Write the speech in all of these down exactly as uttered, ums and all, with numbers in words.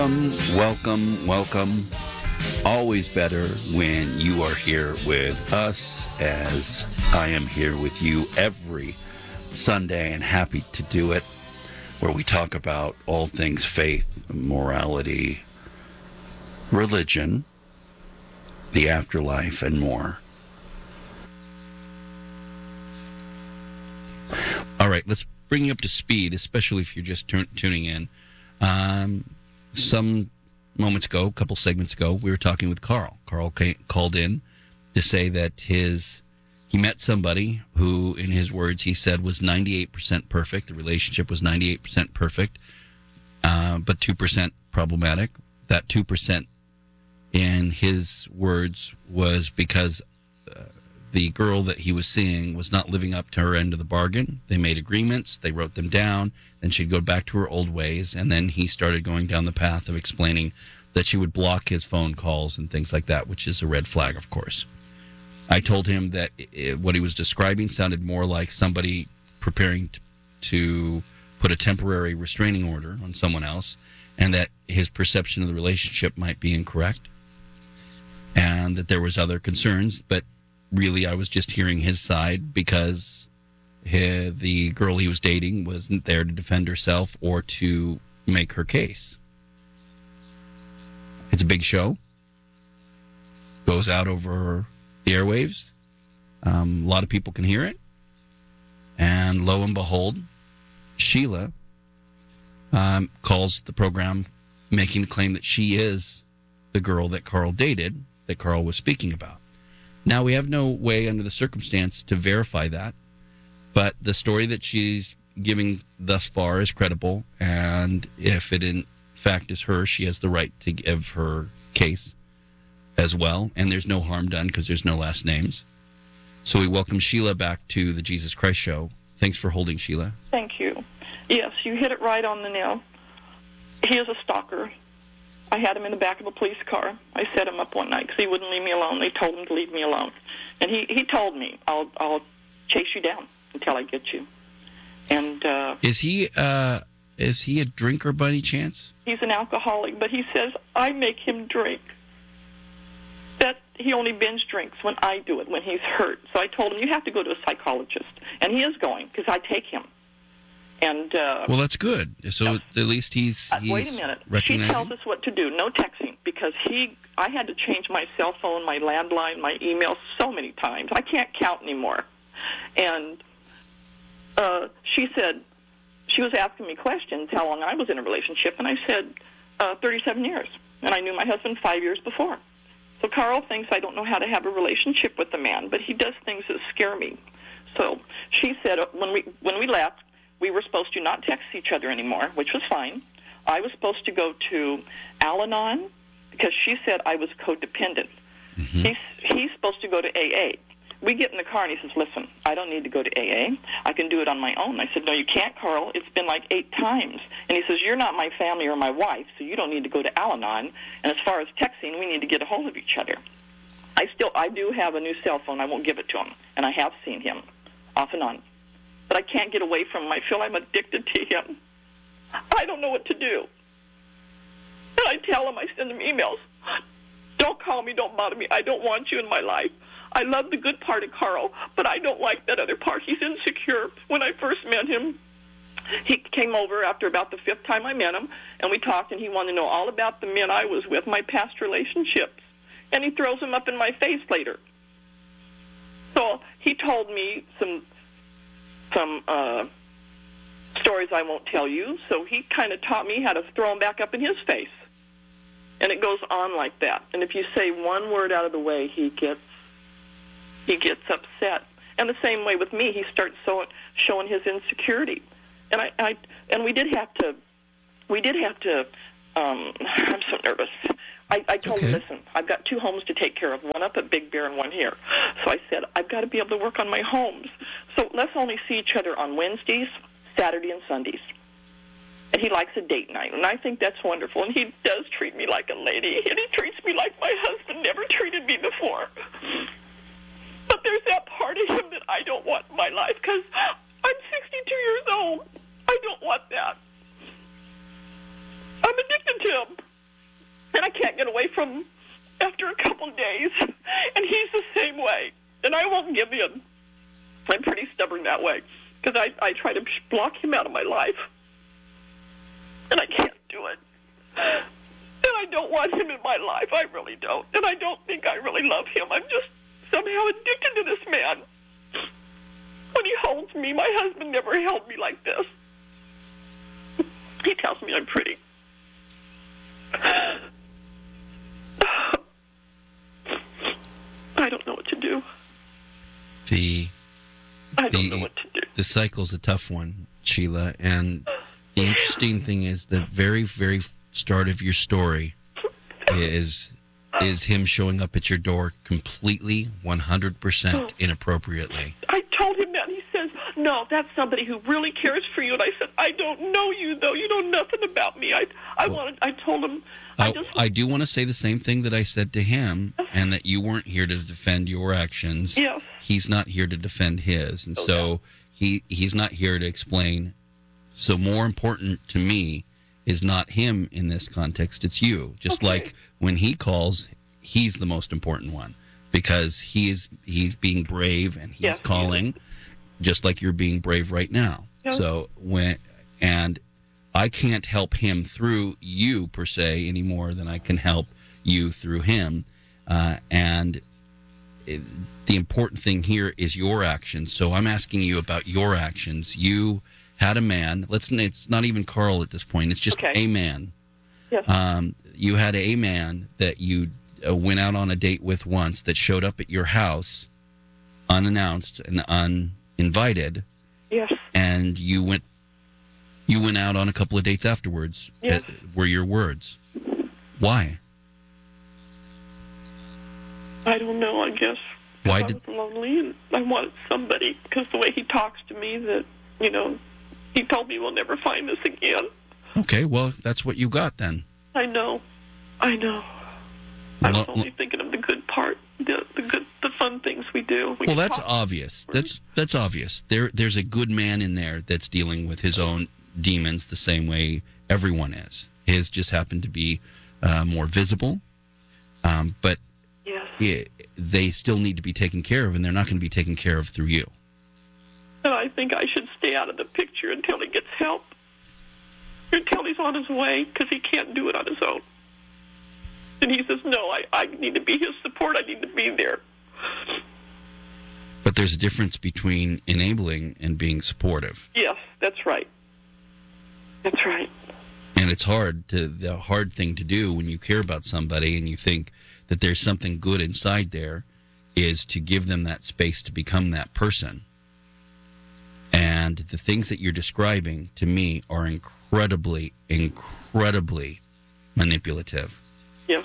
Welcome, welcome, welcome. Always better when you are here with us, as I am here with you every Sunday, and happy to do it, where we talk about all things faith, morality, religion, the afterlife, and more. All right, let's bring you up to speed, especially if you're just t- tuning in. Um, some moments ago, a couple segments ago, we were talking with Carl. Carl came, called in to say that his he met somebody who, in his words, he said was ninety-eight percent perfect. The relationship was ninety-eight percent perfect, uh, but two percent problematic. That two percent, in his words, was because uh, the girl that he was seeing was not living up to her end of the bargain. They made agreements, they wrote them down, then she'd go back to her old ways, and then he started going down the path of explaining that she would block his phone calls and things like that, which is a red flag, of course. I told him that it, what he was describing sounded more like somebody preparing to, to put a temporary restraining order on someone else, and that his perception of the relationship might be incorrect, and that there was other concerns, but really I was just hearing his side because he, the girl he was dating wasn't there to defend herself or to make her case. It's a big show. Goes out over the airwaves. Um, a lot of people can hear it. And lo and behold, Sheila um, calls the program making the claim that she is the girl that Carl dated, that Carl was speaking about. Now, we have no way under the circumstance to verify that, but the story that she's giving thus far is credible, and if it in fact is her, she has the right to give her case as well, and there's no harm done because there's no last names. So we welcome Sheila back to the Jesus Christ Show. Thanks for holding, Sheila. Thank you. Yes, you hit it right on the nail. He is a stalker. I had him in the back of a police car. I set him up one night because he wouldn't leave me alone. They told him to leave me alone. And he, he told me, I'll I'll chase you down until I get you. And uh, Is he uh, is he a drinker by any chance? He's an alcoholic, but he says, I make him drink. That he only binge drinks when I do it, when he's hurt. So I told him, you have to go to a psychologist. And he is going because I take him. And uh, well, that's good. So no. at least he's, he's uh, wait a minute. She recognizing. tells us what to do. No texting, because he. I had to change my cell phone, my landline, my email so many times. I can't count anymore. And uh, she said, she was asking me questions, how long I was in a relationship, and I said uh, thirty-seven years. And I knew my husband five years before. So Carl thinks I don't know how to have a relationship with a man, but he does things that scare me. So she said uh, when we when we left, we were supposed to not text each other anymore, which was fine. I was supposed to go to Al-Anon because she said I was codependent. Mm-hmm. He's, he's supposed to go to A A. We get in the car, and he says, listen, I don't need to go to A A. I can do it on my own. I said, no, you can't, Carl. It's been like eight times. And he says, you're not my family or my wife, so you don't need to go to Al-Anon. And as far as texting, we need to get a hold of each other. I still, I do have a new cell phone. I won't give it to him. And I have seen him off and on. But I can't get away from him. I feel I'm addicted to him. I don't know what to do. And I tell him, I send him emails. Don't call me, don't bother me. I don't want you in my life. I love the good part of Carl, but I don't like that other part. He's insecure. When I first met him, he came over after about the fifth time I met him, and we talked, and he wanted to know all about the men I was with, my past relationships. And he throws them up in my face later. So he told me some... some uh, stories I won't tell you, so he kind of taught me how to throw them back up in his face. And it goes on like that. And if you say one word out of the way, he gets he gets upset. And the same way with me, he starts so, showing his insecurity. And I, I and we did have to we did have to um, I'm so nervous. I, I told okay. him, listen, I've got two homes to take care of, one up at Big Bear and one here. So I said, I've got to be able to work on my homes. So let's only see each other on Wednesdays, Saturday, and Sundays. And he likes a date night, and I think that's wonderful. And he does treat me like a lady, and he treats me like my husband never treated me before. But there's that part of him that I don't want in my life, because I'm sixty-two years old. I don't want that. I'm addicted to him. and I can't get away from him after a couple days. And he's the same way. And I won't give in. I'm pretty stubborn that way because I, I try to block him out of my life. And I can't do it. And I don't want him in my life. I really don't. And I don't think I really love him. I'm just somehow addicted to this man. When he holds me, my husband never held me like this. He tells me I'm pretty. I don't know what to do. The I don't the, know what to do. The cycle's a tough one, Sheila, and the interesting thing is the very, very start of your story is is him showing up at your door completely, one hundred percent inappropriately. I told him that, and he says, no, that's somebody who really cares for you. And I said, I don't know you, though. You know nothing about me. I I Well, wanted. I told him. I, I, just, I do want to say the same thing that I said to him, and that you weren't here to defend your actions. Yes. He's not here to defend his, and Okay. so he he's not here to explain. So more important to me is not him in this context, it's you. Just Okay. like when he calls, he's the most important one because he's he's being brave and he's Yes, he calling just like you're being brave right now. Yeah. So when and I can't help him through you per se any more than I can help you through him. Uh, and it, the important thing here is your actions. So I'm asking you about your actions. You had a man. Let's. It's not even Carl at this point. It's just Okay. a man. yes. Um, you had a man that you uh, went out on a date with once that showed up at your house unannounced and uninvited, yes. and you went you went out on a couple of dates afterwards. Yes. Uh, were your words? Why? I don't know, I guess. Why I did was lonely, and I wanted somebody, because the way he talks to me, that, you know, he told me we'll never find this again. Okay, well, that's what you got then. I know. I know. I Well, was only thinking of the good part, the the good, the fun things we do. We Well, can that's talk. obvious. That's that's obvious. There there's a good man in there that's dealing with his own demons the same way everyone is. His just happened to be uh, more visible, um, but Yes. it, they still need to be taken care of, and they're not going to be taken care of through you. And I think I should stay out of the picture until he gets help. Until he's on his way, because he can't do it on his own. And he says, no, I, I need to be his support. I need to be there. But there's a difference between enabling and being supportive. Yes, that's right. That's right. And it's hard to the hard thing to do when you care about somebody and you think that there's something good inside there is to give them that space to become that person. And the things that you're describing to me are incredibly, incredibly manipulative. Yes.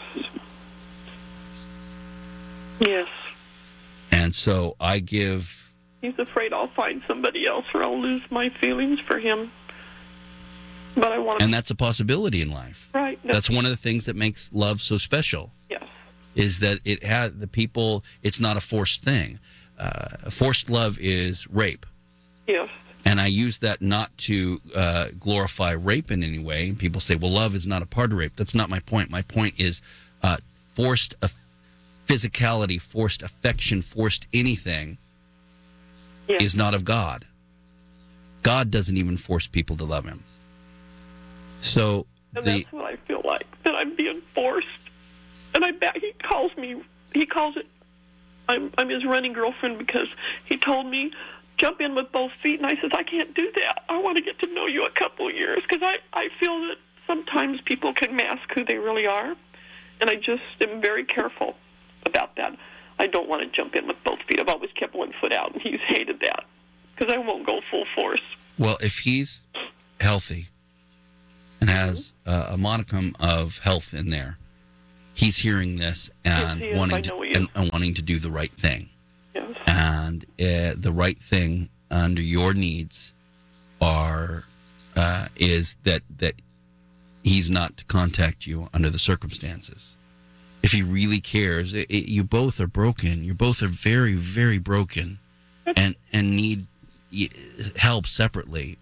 Yes. And so I give He's afraid I'll find somebody else or I'll lose my feelings for him. But I want to... and that's a possibility in life. Right. That's one of the things that makes love so special. Yes. Is that it had the people, it's not a forced thing. Uh, forced love is rape. Yes. And I use that not to uh, glorify rape in any way. People say, well, love is not a part of rape. That's not my point. My point is uh, forced aff- physicality, forced affection, forced anything Yes. is not of God. God doesn't even force people to love him. So And the that's what I feel like, that I'm being forced. And I bet he calls me, he calls it, I'm, I'm his running girlfriend because he told me, jump in with both feet. And I says, I can't do that. I want to get to know you a couple of years because I, I feel that sometimes people can mask who they really are. And I just am very careful about that. I don't want to jump in with both feet. I've always kept one foot out, and he's hated that because I won't go full force. well, if he's healthy and has uh, a modicum of health in there, he's hearing this and Yes, he is. I wanting to know he and, is. and wanting to do the right thing. Yes. And uh, the right thing under your needs are uh, is that that he's not to contact you under the circumstances. If he really cares, it, it, you both are broken. You both are very, very broken, and and need y- help separately.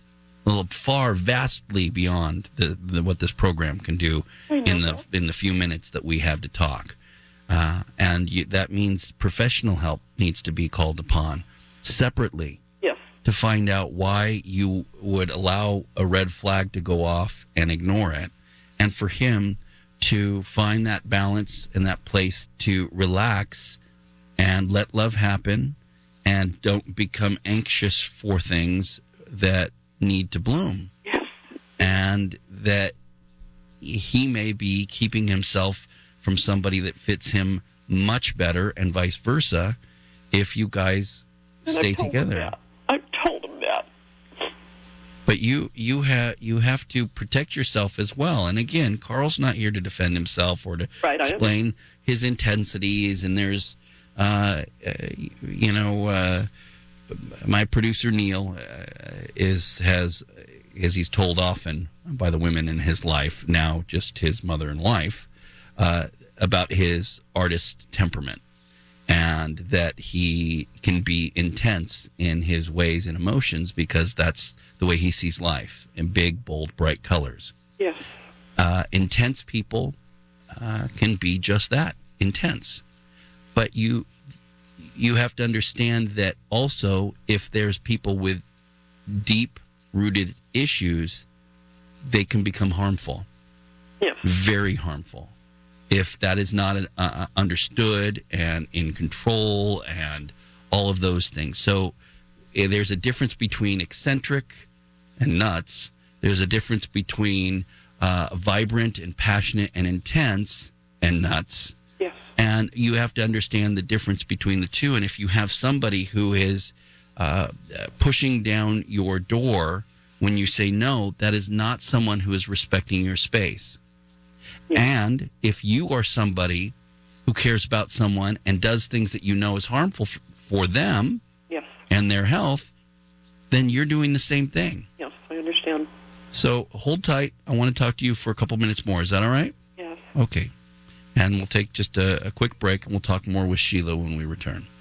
well, far vastly beyond the, the what this program can do I know in the that. in the few minutes that we have to talk. Uh, and you, that means professional help needs to be called upon separately Yes. to find out why you would allow a red flag to go off and ignore it, and for him to find that balance and that place to relax and let love happen and don't become anxious for things that need to bloom. Yes. And that he may be keeping himself from somebody that fits him much better, and vice versa, if you guys And stay I've told him together. that. I've told him that. But you you have you have to protect yourself as well. And again, Carl's not here to defend himself or to Right, I explain his intensities. And there's, uh, uh, you know, uh, my producer Neil uh, is has, as he's told often by the women in his life, now just his mother and wife, uh, about his artist temperament, and that he can be intense in his ways and emotions because that's the way he sees life, in big, bold, bright colors. Yes. Uh, intense people uh, can be just that, intense. But you you have to understand that also, if there's people with deep-rooted issues, they can become harmful, Yes. very harmful, if that is not uh, understood and in control and all of those things. So eh, there's a difference between eccentric and nuts. There's a difference between uh, vibrant and passionate and intense and nuts. Yes. And you have to understand the difference between the two. And if you have somebody who is uh, pushing down your door when you say no, that is not someone who is respecting your space. Yes. And if you are somebody who cares about someone and does things that you know is harmful f- for them Yes. and their health, then you're doing the same thing. Yes. I understand. So hold tight. I want to talk to you for a couple minutes more. Is that all right? Yes. Okay. And we'll take just a, a quick break, and we'll talk more with Sheila when we return.